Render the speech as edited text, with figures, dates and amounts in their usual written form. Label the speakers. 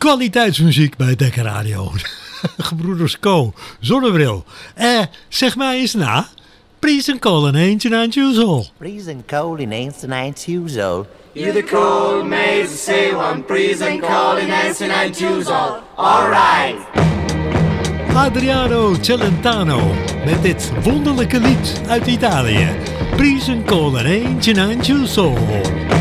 Speaker 1: Kwaliteitsmuziek bij Dekker Radio. Gebroeders Co. Zonnebril. Zeg mij eens na. Pries en kool in eentje aan Tjoezel.
Speaker 2: Pries en kool in eentje aan Tjoezel.
Speaker 3: You the cool maids say one. Pries en kool in eentje aan Tjoezel. Alright.
Speaker 1: Adriano Celentano met dit wonderlijke lied uit Italië. Pries en kool in eentje aan Tjoezel.